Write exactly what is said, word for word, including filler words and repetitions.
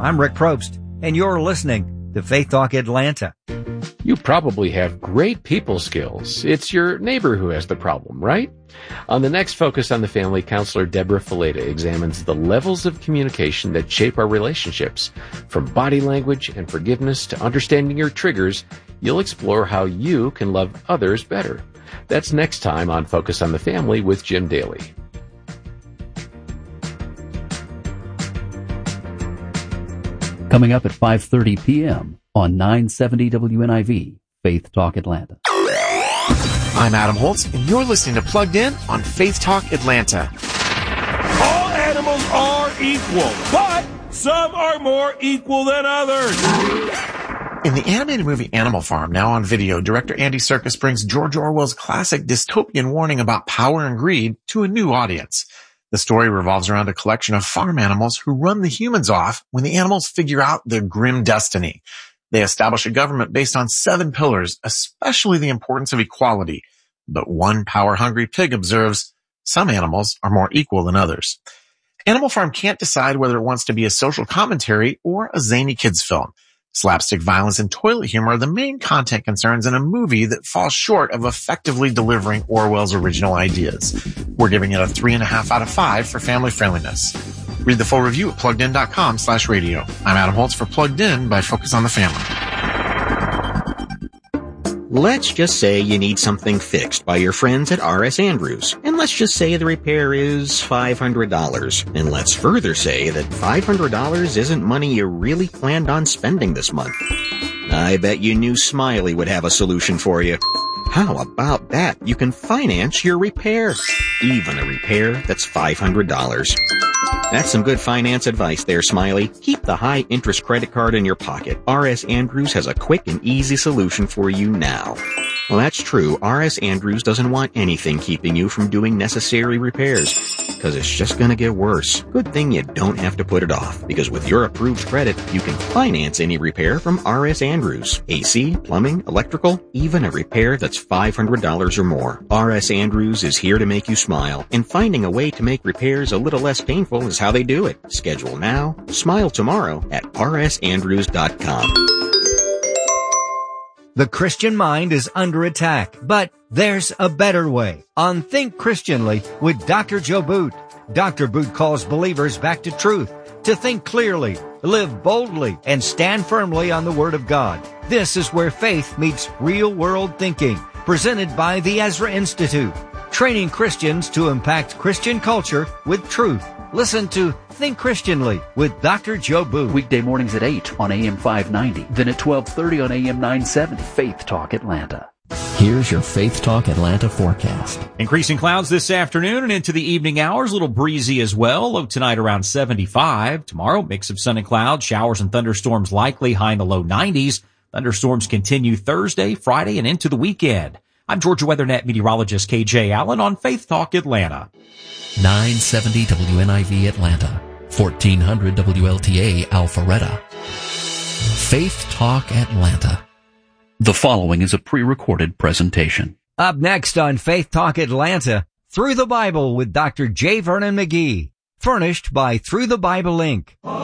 I'm Rick Probst, and you're listening to Faith Talk Atlanta. You probably have great people skills. It's your neighbor who has the problem, right? On the next Focus on the Family, counselor Deborah Fileta examines the levels of communication that shape our relationships. From body language and forgiveness to understanding your triggers, you'll explore how you can love others better. That's next time on Focus on the Family with Jim Daly. Coming up at five thirty p.m. on nine seventy W N I V, Faith Talk Atlanta. I'm Adam Holtz, and you're listening to Plugged In on Faith Talk Atlanta. All animals are equal, but some are more equal than others. In the animated movie Animal Farm, now on video, director Andy Serkis brings George Orwell's classic dystopian warning about power and greed to a new audience. The story revolves around a collection of farm animals who run the humans off when the animals figure out their grim destiny. They establish a government based on seven pillars, especially the importance of equality. But one power-hungry pig observes, some animals are more equal than others. Animal Farm can't decide whether it wants to be a social commentary or a zany kids film. Slapstick violence and toilet humor are the main content concerns in a movie that falls short of effectively delivering Orwell's original ideas. We're giving it a three and a half out of five for family friendliness. Read the full review at pluggedin.com slash radio. I'm Adam Holtz for Plugged In by Focus on the Family. Let's just say you need something fixed by your friends at R S Andrews. And let's just say the repair is five hundred dollars. And let's further say that five hundred dollars isn't money you really planned on spending this month. I bet you knew Smiley would have a solution for you. How about that? You can finance your repair. Even a repair that's five hundred dollars. That's some good finance advice there, Smiley. Keep the high-interest credit card in your pocket. R S Andrews has a quick and easy solution for you now. Well, that's true. R S Andrews doesn't want anything keeping you from doing necessary repairs, because it's just going to get worse. Good thing you don't have to put it off, because with your approved credit, you can finance any repair from R S Andrews. A C, plumbing, electrical, even a repair that's five hundred dollars or more. R S Andrews is here to make you smile, and finding a way to make repairs a little less painful is how they do it. Schedule now, smile tomorrow at r s andrews dot com. The Christian mind is under attack, but there's a better way. On Think Christianly with Doctor Joe Boot. Doctor Boot calls believers back to truth, to think clearly, live boldly, and stand firmly on the Word of God. This is where faith meets real-world thinking, presented by the Ezra Institute, training Christians to impact Christian culture with truth. Listen to Think Christianly with Doctor Joe Boot. Weekday mornings at eight on A M five ninety, then at twelve thirty on A M nine seventy, Faith Talk Atlanta. Here's your Faith Talk Atlanta forecast. Increasing clouds this afternoon and into the evening hours. A little breezy as well. Low tonight around seventy-five. Tomorrow, mix of sun and clouds. Showers and thunderstorms likely. High in the low nineties. Thunderstorms continue Thursday, Friday, and into the weekend. I'm Georgia WeatherNet meteorologist K J Allen on Faith Talk Atlanta. nine seventy W N I V Atlanta, fourteen hundred W L T A Alpharetta. Faith Talk Atlanta. The following is a pre-recorded presentation. Up next on Faith Talk Atlanta, Through the Bible with Doctor J. Vernon McGee. Furnished by Through the Bible Incorporated.